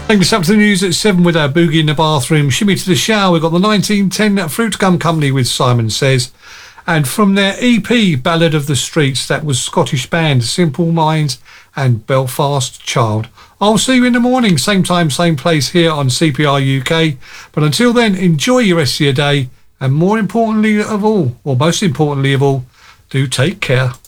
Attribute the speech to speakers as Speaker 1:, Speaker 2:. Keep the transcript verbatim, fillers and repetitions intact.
Speaker 1: Taking us up to the news at seven with our Boogie in the Bathroom. Shimmy to the Shower. We've got the nineteen ten Fruit Gum Company with Simon Says. And from their E P, Ballad of the Streets, that was Scottish band Simple Minds and Belfast Child. I'll see you in the morning, same time, same place here on C P R U K. But until then, enjoy your rest of your day. And more importantly of all, or most importantly of all, do take care.